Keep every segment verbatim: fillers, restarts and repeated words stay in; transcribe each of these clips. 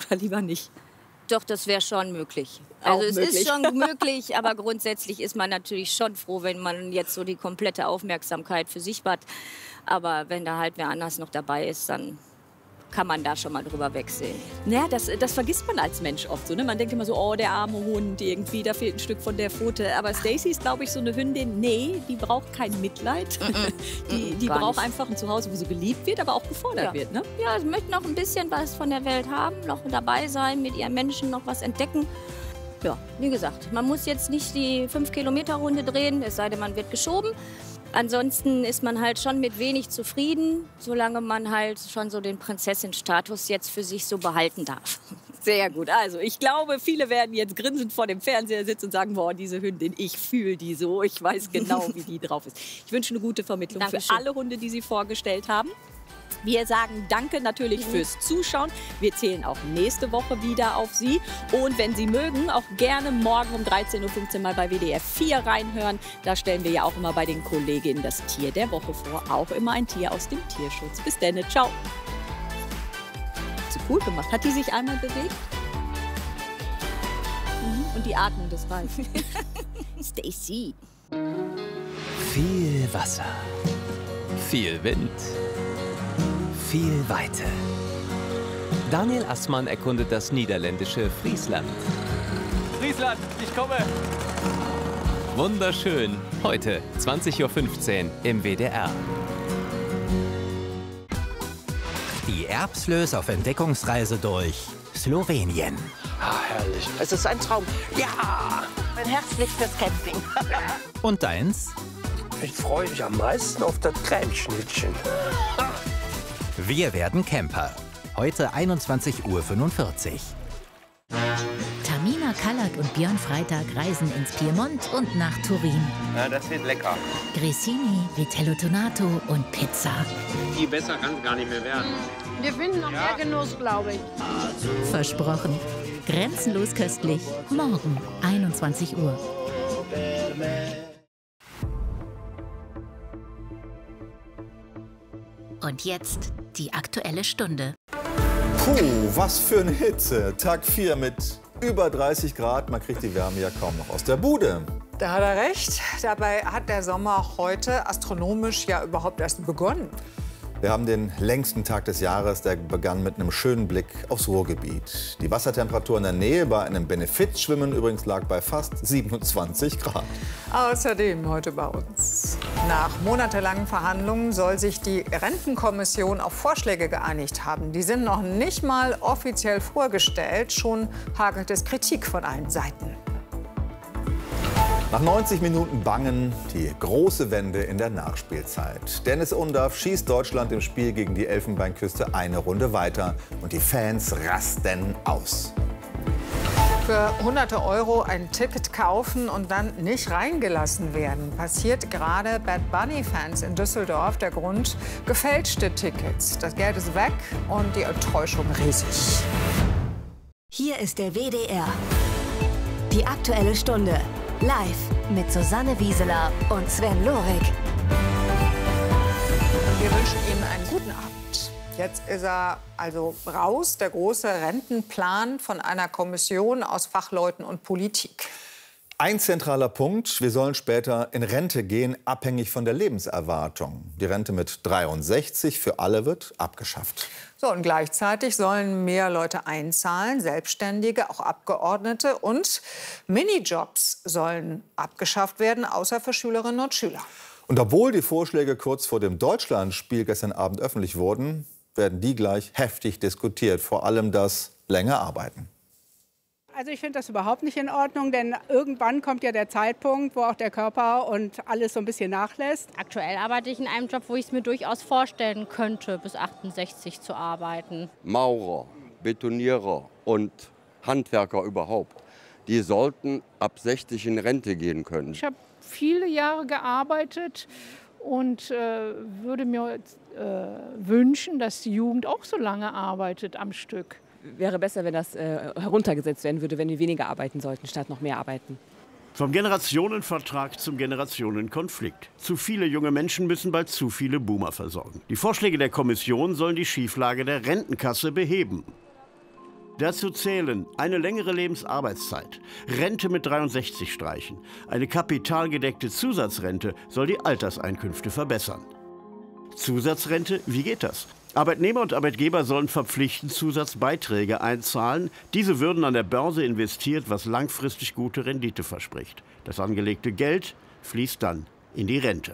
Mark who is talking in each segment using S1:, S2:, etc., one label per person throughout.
S1: oder lieber nicht?
S2: Doch, das wäre schon möglich.
S1: Auch
S2: Also es
S1: möglich.
S2: ist schon möglich, aber grundsätzlich ist man natürlich schon froh, wenn man jetzt so die komplette Aufmerksamkeit für sich hat. Aber wenn da halt wer anders noch dabei ist, dann kann man da schon mal drüber wegsehen.
S1: Naja, das, das vergisst man als Mensch oft so. Ne? Man denkt immer so, oh, der arme Hund, irgendwie, da fehlt ein Stück von der Pfote. Aber Stacy ist, glaube ich, so eine Hündin, nee, die braucht kein Mitleid. die die
S2: Gar
S1: braucht
S2: nicht.
S1: einfach ein Zuhause, wo sie geliebt wird, aber auch gefordert
S2: Ja.
S1: wird. Ne?
S2: Ja, sie möchte noch ein bisschen was von der Welt haben, noch dabei sein, mit ihren Menschen noch was entdecken. Ja, wie gesagt, man muss jetzt nicht die fünf Kilometer Runde drehen, es sei denn, man wird geschoben. Ansonsten ist man halt schon mit wenig zufrieden, solange man halt schon so den Prinzessin-Status jetzt für sich so behalten darf.
S1: Sehr gut. Also ich glaube, viele werden jetzt grinsend vor dem Fernseher sitzen und sagen, boah, diese Hündin, ich fühle die so, ich weiß genau, wie die drauf ist. Ich wünsche eine gute Vermittlung
S2: Dankeschön.
S1: für alle Hunde, die Sie vorgestellt haben. Wir sagen danke natürlich fürs Zuschauen. Wir zählen auch nächste Woche wieder auf Sie. Und wenn Sie mögen, auch gerne morgen um dreizehn Uhr fünfzehn mal bei W D R vier reinhören. Da stellen wir ja auch immer bei den Kolleginnen das Tier der Woche vor. Auch immer ein Tier aus dem Tierschutz. Bis dann, ciao. So cool gemacht. Hat die sich einmal bewegt? Mhm. Und die Atmung, das war
S2: Stacy.
S3: Viel Wasser, viel Wind, viel Weite. Daniel Assmann erkundet das niederländische Friesland.
S4: Friesland, ich komme.
S3: Wunderschön. Heute zwanzig Uhr fünfzehn im W D R.
S5: Die Erbslös auf Entdeckungsreise durch Slowenien.
S4: Ah, herrlich. Es ist ein Traum. Ja!
S6: Mein Herz liegt fürs Camping.
S5: Und deins?
S4: Ich freue mich am meisten auf das Cremeschnittchen.
S5: Wir werden Camper. Heute einundzwanzig Uhr fünfundvierzig.
S7: Tamina Kallert und Björn Freitag reisen ins Piemont und nach Turin.
S8: Ja, das wird lecker.
S7: Grissini, Vitello Tonato und Pizza.
S8: Viel besser kann es gar nicht mehr werden.
S6: Wir finden noch mehr Genuss, glaube ich.
S7: Versprochen. Grenzenlos köstlich. Morgen, einundzwanzig Uhr. Und jetzt die Aktuelle Stunde.
S9: Puh, was für eine Hitze. Tag vier mit über dreißig Grad. Man kriegt die Wärme ja kaum noch aus der Bude.
S10: Da hat er recht. Dabei hat der Sommer heute astronomisch ja überhaupt erst begonnen.
S9: Wir haben den längsten Tag des Jahres, der begann mit einem schönen Blick aufs Ruhrgebiet. Die Wassertemperatur in der Nähe bei einem Benefizschwimmen übrigens lag bei fast siebenundzwanzig Grad.
S10: Außerdem heute bei uns. Nach monatelangen Verhandlungen soll sich die Rentenkommission auf Vorschläge geeinigt haben. Die sind noch nicht mal offiziell vorgestellt. Schon hagelt es Kritik von allen Seiten.
S9: Nach neunzig Minuten Bangen die große Wende in der Nachspielzeit. Dennis Undaff schießt Deutschland im Spiel gegen die Elfenbeinküste eine Runde weiter. Und die Fans rasten aus.
S10: Für hunderte Euro ein Ticket kaufen und dann nicht reingelassen werden. Passiert gerade Bad Bunny-Fans in Düsseldorf. Der Grund: gefälschte Tickets. Das Geld ist weg und die Enttäuschung riesig.
S11: Hier ist der W D R. Die Aktuelle Stunde. Live mit Susanne Wieseler und Sven Lorik.
S10: Wir wünschen Ihnen einen guten Abend. Jetzt ist er also raus, der große Rentenplan von einer Kommission aus Fachleuten und Politik.
S9: Ein zentraler Punkt: Wir sollen später in Rente gehen, abhängig von der Lebenserwartung. Die Rente mit dreiundsechzig für alle wird abgeschafft.
S10: So, und gleichzeitig sollen mehr Leute einzahlen, Selbstständige, auch Abgeordnete. Und Minijobs sollen abgeschafft werden, außer für Schülerinnen und Schüler.
S9: Und obwohl die Vorschläge kurz vor dem Deutschlandspiel gestern Abend öffentlich wurden, werden die gleich heftig diskutiert. Vor allem das länger Arbeiten.
S12: Also ich finde das überhaupt nicht in Ordnung, denn irgendwann kommt ja der Zeitpunkt, wo auch der Körper und alles so ein bisschen nachlässt.
S13: Aktuell arbeite ich in einem Job, wo ich es mir durchaus vorstellen könnte, bis achtundsechzig zu arbeiten.
S14: Maurer, Betonierer und Handwerker überhaupt, die sollten ab sechzig in Rente gehen können.
S15: Ich habe viele Jahre gearbeitet und äh, würde mir äh, wünschen, dass die Jugend auch so lange arbeitet am Stück.
S1: Wäre besser, wenn das äh, heruntergesetzt werden würde, wenn wir weniger arbeiten sollten, statt noch mehr arbeiten.
S16: Vom Generationenvertrag zum Generationenkonflikt. Zu viele junge Menschen müssen bald zu viele Boomer versorgen. Die Vorschläge der Kommission sollen die Schieflage der Rentenkasse beheben. Dazu zählen eine längere Lebensarbeitszeit, Rente mit dreiundsechzig streichen. Eine kapitalgedeckte Zusatzrente soll die Alterseinkünfte verbessern. Zusatzrente, wie geht das? Arbeitnehmer und Arbeitgeber sollen verpflichtend Zusatzbeiträge einzahlen. Diese würden an der Börse investiert, was langfristig gute Rendite verspricht. Das angelegte Geld fließt dann in die Rente.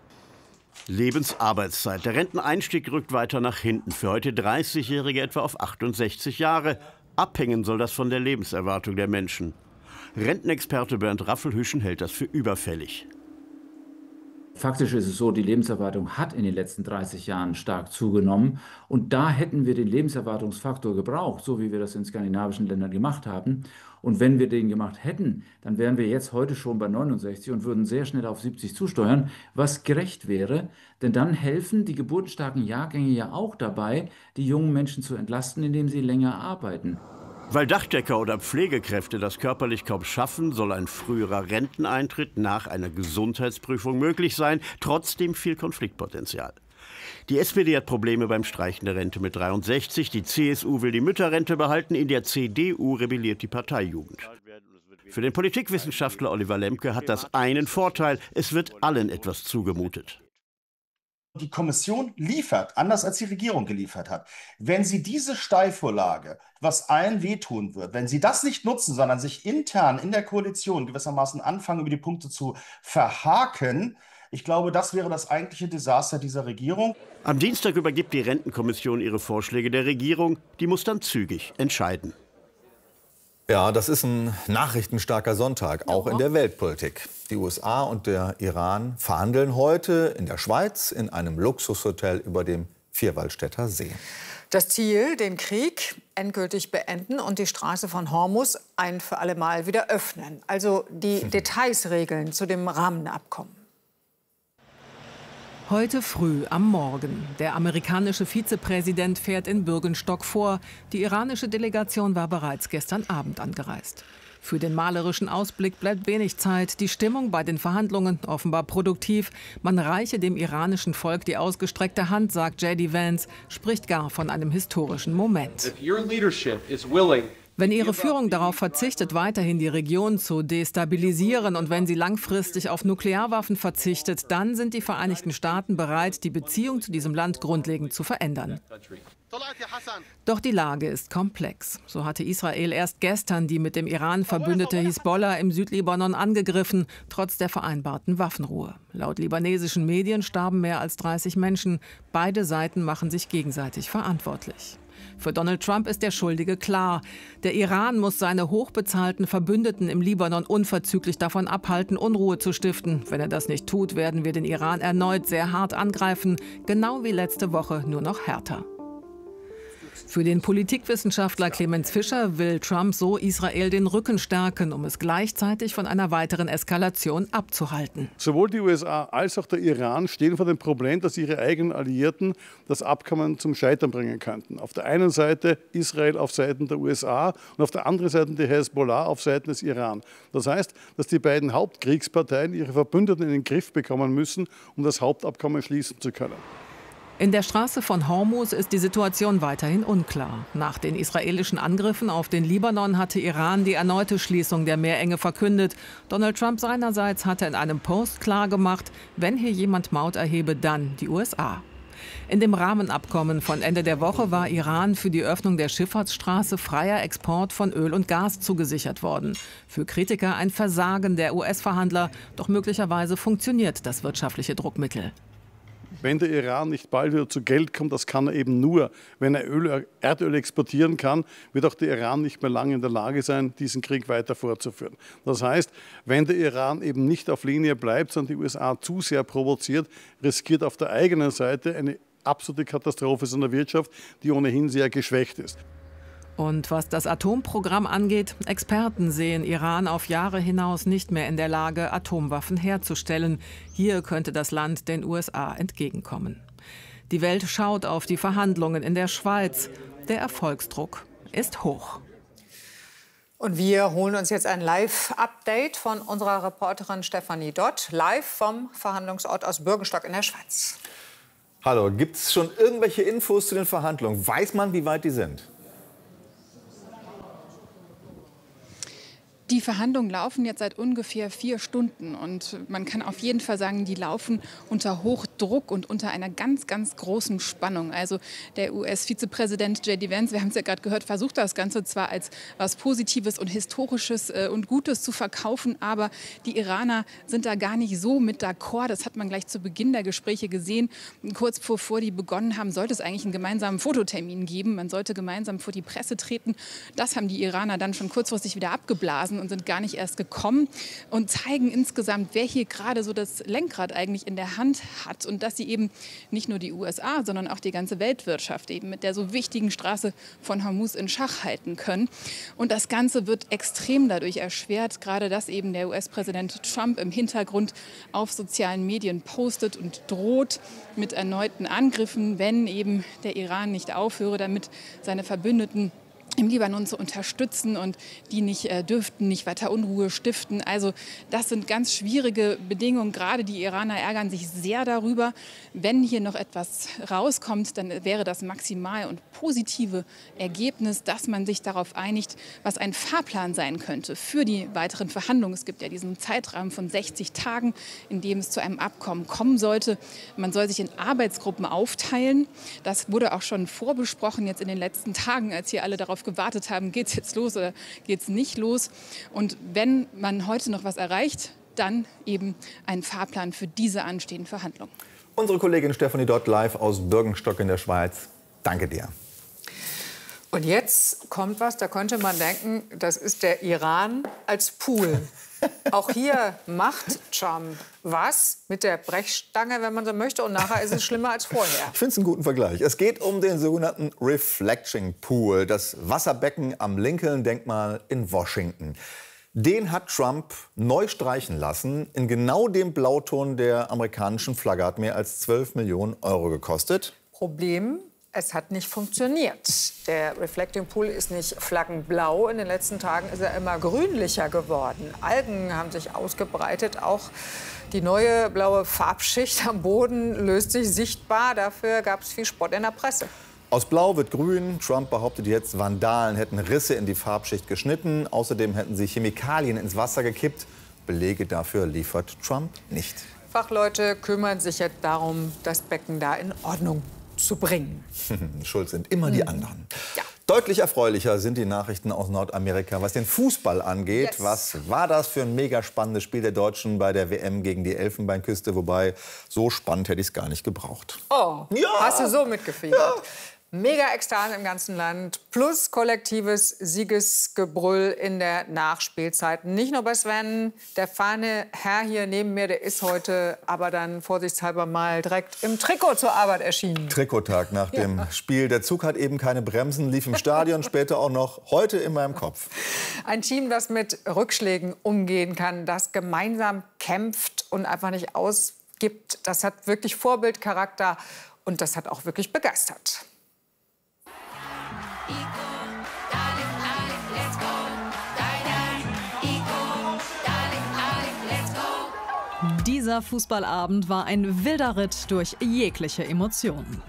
S16: Lebensarbeitszeit. Der Renteneinstieg rückt weiter nach hinten. Für heute dreißigjährige etwa auf achtundsechzig Jahre. Abhängen soll das von der Lebenserwartung der Menschen. Rentenexperte Bernd Raffelhüschen hält das für überfällig.
S17: Faktisch ist es so, die Lebenserwartung hat in den letzten dreißig Jahren stark zugenommen. Und da hätten wir den Lebenserwartungsfaktor gebraucht, so wie wir das in skandinavischen Ländern gemacht haben. Und wenn wir den gemacht hätten, dann wären wir jetzt heute schon bei neunundsechzig und würden sehr schnell auf siebzig zusteuern, was gerecht wäre. Denn dann helfen die geburtenstarken Jahrgänge ja auch dabei, die jungen Menschen zu entlasten, indem sie länger arbeiten.
S16: Weil Dachdecker oder Pflegekräfte das körperlich kaum schaffen, soll ein früherer Renteneintritt nach einer Gesundheitsprüfung möglich sein. Trotzdem viel Konfliktpotenzial. Die S P D hat Probleme beim Streichen der Rente mit dreiundsechzig. Die C S U will die Mütterrente behalten. In der C D U rebelliert die Parteijugend. Für den Politikwissenschaftler Oliver Lemke hat das einen Vorteil. Es wird allen etwas zugemutet.
S18: Die Kommission liefert, anders als die Regierung geliefert hat. Wenn sie diese Steilvorlage, was allen wehtun wird, wenn sie das nicht nutzen, sondern sich intern in der Koalition gewissermaßen anfangen, über die Punkte zu verhaken, ich glaube, das wäre das eigentliche Desaster dieser Regierung.
S16: Am Dienstag übergibt die Rentenkommission ihre Vorschläge der Regierung. Die muss dann zügig entscheiden.
S9: Ja, das ist ein nachrichtenstarker Sonntag, auch in der Weltpolitik. Die U S A und der Iran verhandeln heute in der Schweiz in einem Luxushotel über dem Vierwaldstätter See.
S10: Das Ziel, den Krieg endgültig beenden und die Straße von Hormuz ein für alle Mal wieder öffnen. Also die Details regeln zu dem Rahmenabkommen.
S19: Heute früh am Morgen. Der amerikanische Vizepräsident fährt in Bürgenstock vor. Die iranische Delegation war bereits gestern Abend angereist. Für den malerischen Ausblick bleibt wenig Zeit. Die Stimmung bei den Verhandlungen offenbar produktiv. Man reiche dem iranischen Volk die ausgestreckte Hand, sagt J D Vance, spricht gar von einem historischen Moment. Wenn ihre Führung darauf verzichtet, weiterhin die Region zu destabilisieren und wenn sie langfristig auf Nuklearwaffen verzichtet, dann sind die Vereinigten Staaten bereit, die Beziehung zu diesem Land grundlegend zu verändern. Doch die Lage ist komplex. So hatte Israel erst gestern die mit dem Iran verbündete Hisbollah im Südlibanon angegriffen, trotz der vereinbarten Waffenruhe. Laut libanesischen Medien starben mehr als dreißig Menschen. Beide Seiten machen sich gegenseitig verantwortlich. Für Donald Trump ist der Schuldige klar. Der Iran muss seine hochbezahlten Verbündeten im Libanon unverzüglich davon abhalten, Unruhe zu stiften. Wenn er das nicht tut, werden wir den Iran erneut sehr hart angreifen, genau wie letzte Woche, nur noch härter. Für den Politikwissenschaftler Clemens Fischer will Trump so Israel den Rücken stärken, um es gleichzeitig von einer weiteren Eskalation abzuhalten.
S20: Sowohl die U S A als auch der Iran stehen vor dem Problem, dass ihre eigenen Alliierten das Abkommen zum Scheitern bringen könnten. Auf der einen Seite Israel auf Seiten der U S A und auf der anderen Seite die Hezbollah auf Seiten des Iran. Das heißt, dass die beiden Hauptkriegsparteien ihre Verbündeten in den Griff bekommen müssen, um das Hauptabkommen schließen zu können.
S19: In der Straße von Hormuz ist die Situation weiterhin unklar. Nach den israelischen Angriffen auf den Libanon hatte Iran die erneute Schließung der Meerenge verkündet. Donald Trump seinerseits hatte in einem Post klargemacht, wenn hier jemand Maut erhebe, dann die U S A. In dem Rahmenabkommen von Ende der Woche war Iran für die Öffnung der Schifffahrtsstraße freier Export von Öl und Gas zugesichert worden. Für Kritiker ein Versagen der U S-Verhandler, doch möglicherweise funktioniert das wirtschaftliche Druckmittel.
S20: Wenn der Iran nicht bald wieder zu Geld kommt, das kann er eben nur, wenn er Öl, Erdöl exportieren kann, wird auch der Iran nicht mehr lange in der Lage sein, diesen Krieg weiter fortzuführen. Das heißt, wenn der Iran eben nicht auf Linie bleibt, sondern die U S A zu sehr provoziert, riskiert auf der eigenen Seite eine absolute Katastrophe seiner Wirtschaft, die ohnehin sehr geschwächt ist.
S19: Und was das Atomprogramm angeht, Experten sehen Iran auf Jahre hinaus nicht mehr in der Lage, Atomwaffen herzustellen. Hier könnte das Land den U S A entgegenkommen. Die Welt schaut auf die Verhandlungen in der Schweiz. Der Erfolgsdruck ist hoch.
S10: Und wir holen uns jetzt ein Live-Update von unserer Reporterin Stefanie Dott, live vom Verhandlungsort aus Bürgenstock in der Schweiz.
S9: Hallo, gibt es schon irgendwelche Infos zu den Verhandlungen? Weiß man, wie weit die sind?
S21: Die Verhandlungen laufen jetzt seit ungefähr vier Stunden und man kann auf jeden Fall sagen, die laufen unter Hochdruck und unter einer ganz, ganz großen Spannung. Also der U S-Vizepräsident J D Vance, wir haben es ja gerade gehört, versucht das Ganze zwar als was Positives und Historisches äh, und Gutes zu verkaufen, aber die Iraner sind da gar nicht so mit d'accord. Das hat man gleich zu Beginn der Gespräche gesehen. Kurz bevor die begonnen haben, sollte es eigentlich einen gemeinsamen Fototermin geben. Man sollte gemeinsam vor die Presse treten. Das haben die Iraner dann schon kurzfristig wieder abgeblasen und sind gar nicht erst gekommen und zeigen insgesamt, wer hier gerade so das Lenkrad eigentlich in der Hand hat und dass sie eben nicht nur die U S A, sondern auch die ganze Weltwirtschaft eben mit der so wichtigen Straße von Hormuz in Schach halten können. Und das Ganze wird extrem dadurch erschwert, gerade dass eben der U S-Präsident Trump im Hintergrund auf sozialen Medien postet und droht mit erneuten Angriffen, wenn eben der Iran nicht aufhöre, damit seine Verbündeten im Libanon zu unterstützen und die nicht äh, dürften nicht weiter Unruhe stiften. Also das sind ganz schwierige Bedingungen. Gerade die Iraner ärgern sich sehr darüber. Wenn hier noch etwas rauskommt, dann wäre das maximal und positive Ergebnis, dass man sich darauf einigt, was ein Fahrplan sein könnte für die weiteren Verhandlungen. Es gibt ja diesen Zeitrahmen von sechzig Tagen, in dem es zu einem Abkommen kommen sollte. Man soll sich in Arbeitsgruppen aufteilen. Das wurde auch schon vorbesprochen jetzt in den letzten Tagen, als hier alle darauf gewartet haben, geht es jetzt los oder geht es nicht los. Und wenn man heute noch was erreicht, dann eben einen Fahrplan für diese anstehenden Verhandlungen.
S9: Unsere Kollegin Stefanie Dott live aus Bürgenstock in der Schweiz. Danke dir.
S10: Und jetzt kommt was, da könnte man denken, das ist der Iran als Pool. Auch hier macht Trump was mit der Brechstange, wenn man so möchte, und nachher ist es schlimmer als vorher.
S9: Ich finde es einen guten Vergleich. Es geht um den sogenannten Reflecting Pool, das Wasserbecken am Lincoln-Denkmal in Washington. Den hat Trump neu streichen lassen, in genau dem Blauton der amerikanischen Flagge, hat mehr als zwölf Millionen Euro gekostet.
S10: Problem: Es hat nicht funktioniert. Der Reflecting Pool ist nicht flaggenblau. In den letzten Tagen ist er immer grünlicher geworden. Algen haben sich ausgebreitet. Auch die neue blaue Farbschicht am Boden löst sich sichtbar. Dafür gab es viel Spott in der Presse.
S9: Aus Blau wird Grün. Trump behauptet jetzt, Vandalen hätten Risse in die Farbschicht geschnitten. Außerdem hätten sie Chemikalien ins Wasser gekippt. Belege dafür liefert Trump nicht.
S10: Fachleute kümmern sich jetzt darum, das Becken da in Ordnung zu bringen.
S9: Schuld sind immer die anderen.
S10: Ja.
S9: Deutlich erfreulicher sind die Nachrichten aus Nordamerika, was den Fußball angeht.
S10: Yes.
S9: Was war das für ein mega spannendes Spiel der Deutschen bei der W M gegen die Elfenbeinküste? Wobei, so spannend hätte ich es gar nicht gebraucht.
S10: Oh,
S9: ja.
S10: Hast du so mitgefiebert?
S9: Ja.
S10: Mega Ekstase im ganzen Land, plus kollektives Siegesgebrüll in der Nachspielzeit. Nicht nur bei Sven, der feine Herr hier neben mir, der ist heute aber dann vorsichtshalber mal direkt im Trikot zur Arbeit erschienen.
S9: Trikottag nach
S10: Ja.
S9: dem Spiel. Der Zug hat eben keine Bremsen, lief im Stadion, später auch noch heute in meinem Kopf.
S10: Ein Team, das mit Rückschlägen umgehen kann, das gemeinsam kämpft und einfach nicht ausgibt, das hat wirklich Vorbildcharakter und das hat auch wirklich begeistert.
S22: Dieser Fußballabend war ein wilder Ritt durch jegliche Emotionen.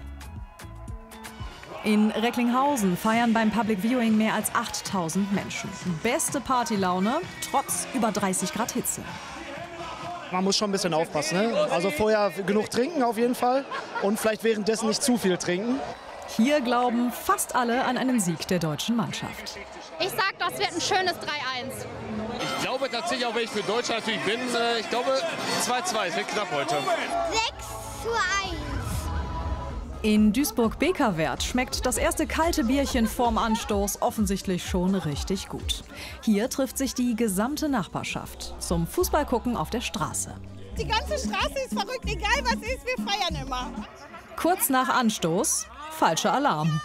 S22: In Recklinghausen feiern beim Public Viewing mehr als achttausend Menschen. Beste Partylaune, trotz über dreißig Grad Hitze.
S23: Man muss schon ein bisschen aufpassen. Ne? Also vorher genug trinken auf jeden Fall und vielleicht währenddessen nicht zu viel trinken.
S22: Hier glauben fast alle an einen Sieg der deutschen Mannschaft.
S13: Ich sag, das wird ein schönes drei eins.
S8: Ich glaube tatsächlich, auch wenn ich für Deutschland natürlich bin, äh, ich glaube zwei zwei, es wird knapp heute.
S24: sechs zu eins.
S22: In Duisburg-Bekerwert schmeckt das erste kalte Bierchen vorm Anstoß offensichtlich schon richtig gut. Hier trifft sich die gesamte Nachbarschaft zum Fußballgucken auf der Straße.
S24: Die ganze Straße ist verrückt, egal was ist, wir feiern immer.
S22: Kurz nach Anstoß, falscher Alarm.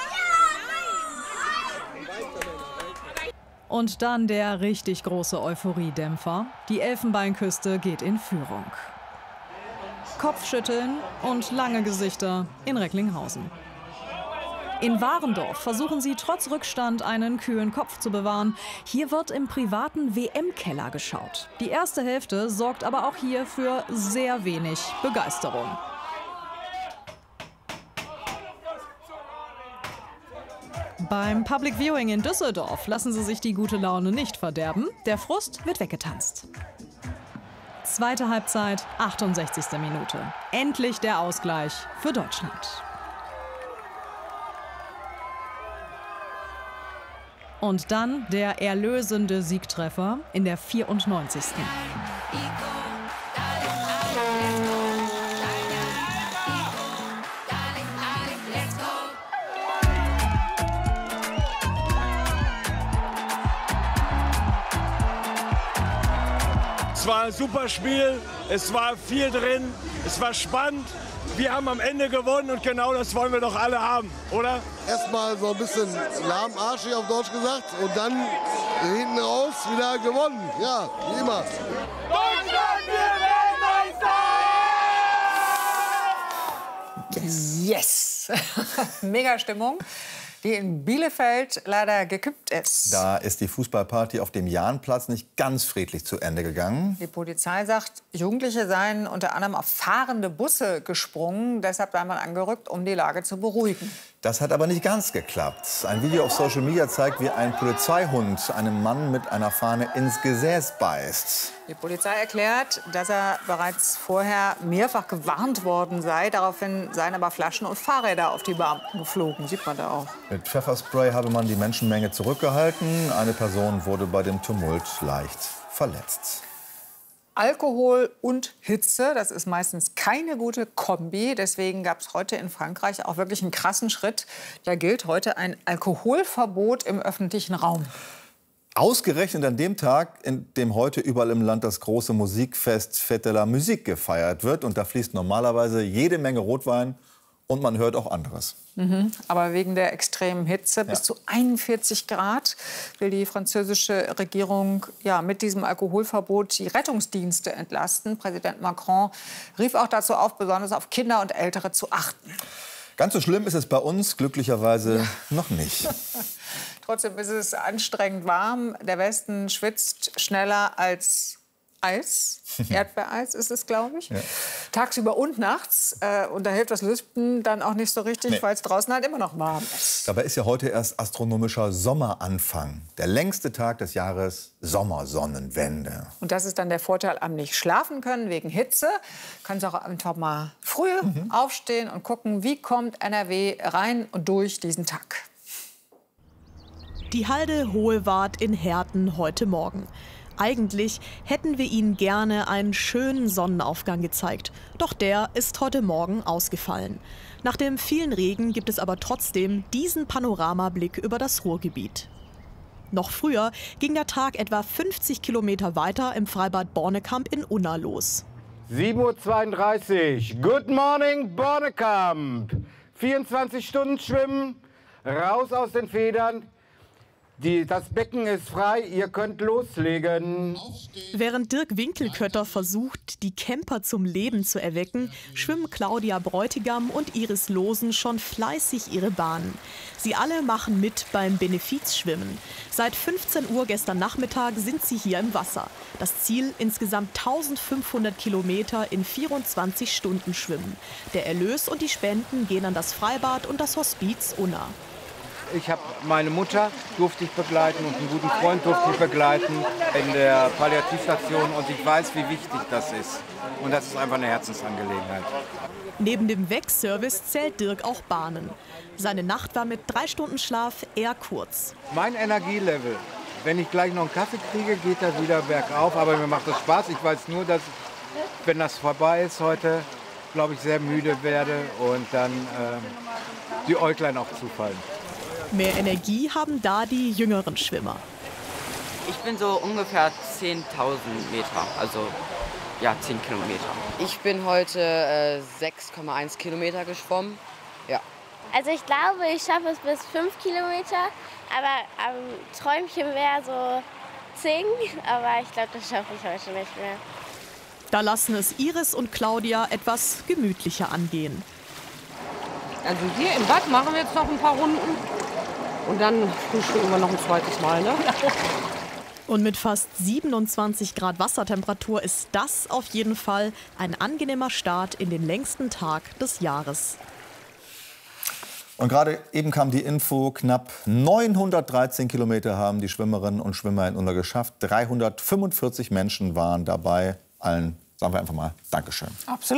S22: Und dann der richtig große Euphoriedämpfer. Die Elfenbeinküste geht in Führung. Kopfschütteln und lange Gesichter in Recklinghausen. In Warendorf versuchen sie trotz Rückstand einen kühlen Kopf zu bewahren. Hier wird im privaten W M-Keller geschaut. Die erste Hälfte sorgt aber auch hier für sehr wenig Begeisterung. Beim Public Viewing in Düsseldorf lassen sie sich die gute Laune nicht verderben. Der Frust wird weggetanzt. Zweite Halbzeit, achtundsechzigste Minute. Endlich der Ausgleich für Deutschland. Und dann der erlösende Siegtreffer in der vierundneunzigsten
S2: Es war ein super Spiel, es war viel drin, es war spannend. Wir haben am Ende gewonnen und genau das wollen wir doch alle haben, oder?
S3: Erstmal so ein bisschen lahmarschig auf Deutsch gesagt und dann hinten raus wieder gewonnen. Ja, wie immer.
S2: Deutschland, wir Weltmeister!
S10: Yes! Mega Stimmung, die in Bielefeld leider gekippt ist.
S9: Da ist die Fußballparty auf dem Jahnplatz nicht ganz friedlich zu Ende gegangen.
S10: Die Polizei sagt, Jugendliche seien unter anderem auf fahrende Busse gesprungen. Deshalb sei man angerückt, um die Lage zu beruhigen.
S9: Das hat aber nicht ganz geklappt. Ein Video auf Social Media zeigt, wie ein Polizeihund einem Mann mit einer Fahne ins Gesäß beißt.
S10: Die Polizei erklärt, dass er bereits vorher mehrfach gewarnt worden sei. Daraufhin seien aber Flaschen und Fahrräder auf die Beamten geflogen. Sieht man da auch.
S9: Mit Pfefferspray habe man die Menschenmenge zurückgehalten. Eine Person wurde bei dem Tumult leicht verletzt.
S10: Alkohol und Hitze, das ist meistens keine gute Kombi. Deswegen gab es heute in Frankreich auch wirklich einen krassen Schritt. Da gilt heute ein Alkoholverbot im öffentlichen Raum.
S9: Ausgerechnet an dem Tag, in dem heute überall im Land das große Musikfest Fête de la Musique gefeiert wird. Und da fließt normalerweise jede Menge Rotwein und man hört auch anderes.
S10: Mhm. Aber wegen der extremen Hitze, ja. bis zu einundvierzig Grad, will die französische Regierung ja, mit diesem Alkoholverbot die Rettungsdienste entlasten. Präsident Macron rief auch dazu auf, besonders auf Kinder und Ältere zu achten.
S9: Ganz so schlimm ist es bei uns glücklicherweise ja. noch nicht.
S10: Trotzdem ist es anstrengend warm. Der Westen schwitzt schneller als Eis. Erdbeereis ist es, glaube ich. Ja. Tagsüber und nachts. Äh, und da hilft das Lüften dann auch nicht so richtig, nee. weil es draußen halt immer noch warm ist.
S9: Dabei ist ja heute erst astronomischer Sommeranfang. Der längste Tag des Jahres, Sommersonnenwende.
S10: Und das ist dann der Vorteil am nicht schlafen können wegen Hitze. Können Sie auch einfach mal früh mhm. aufstehen und gucken, wie kommt N R W rein und durch diesen Tag.
S4: Die Halde Hohewart in Herten heute Morgen. Eigentlich hätten wir Ihnen gerne einen schönen Sonnenaufgang gezeigt. Doch der ist heute Morgen ausgefallen. Nach dem vielen Regen gibt es aber trotzdem diesen Panoramablick über das Ruhrgebiet. Noch früher ging der Tag etwa fünfzig Kilometer weiter im Freibad Bornekamp in Unna los.
S5: sieben Uhr zweiunddreißig. Good morning, Bornekamp. vierundzwanzig Stunden schwimmen, raus aus den Federn. Die, das Becken ist frei, ihr könnt loslegen.
S4: Während Dirk Winkelkötter versucht, die Camper zum Leben zu erwecken, schwimmen Claudia Bräutigam und Iris Losen schon fleißig ihre Bahnen. Sie alle machen mit beim Benefizschwimmen. Seit fünfzehn Uhr gestern Nachmittag sind sie hier im Wasser. Das Ziel, insgesamt eintausendfünfhundert Kilometer in vierundzwanzig Stunden schwimmen. Der Erlös und die Spenden gehen an das Freibad und das Hospiz Unna.
S5: Ich habe meine Mutter durfte ich begleiten und einen guten Freund durfte ich begleiten in der Palliativstation und ich weiß, wie wichtig das ist. Und das ist einfach eine Herzensangelegenheit.
S4: Neben dem Wegservice zählt Dirk auch Bahnen. Seine Nacht war mit drei Stunden Schlaf eher kurz.
S5: Mein Energielevel, wenn ich gleich noch einen Kaffee kriege, geht das wieder bergauf. Aber mir macht das Spaß. Ich weiß nur, dass wenn das vorbei ist heute, glaube ich, sehr müde werde und dann äh, die Äuglein auch zufallen.
S4: Mehr Energie haben da die jüngeren Schwimmer.
S25: Ich bin so ungefähr zehntausend Meter, also ja, zehn Kilometer.
S26: Ich bin heute äh, sechs Komma eins Kilometer geschwommen. Ja.
S27: Also ich glaube, ich schaffe es bis fünf Kilometer, aber am ähm, Träumchen wäre so zehn, aber ich glaube, das schaffe ich heute nicht mehr.
S4: Da lassen es Iris und Claudia etwas gemütlicher angehen.
S6: Also hier im Bad machen wir jetzt noch ein paar Runden. Und dann frühstücken wir noch ein zweites Mal, ne?
S4: Und mit fast siebenundzwanzig Grad Wassertemperatur ist das auf jeden Fall ein angenehmer Start in den längsten Tag des Jahres.
S9: Und gerade eben kam die Info, knapp neunhundertdreizehn Kilometer haben die Schwimmerinnen und Schwimmer in Unna geschafft. dreihundertfünfundvierzig Menschen waren dabei. Allen sagen wir einfach mal Dankeschön.
S10: Absolut.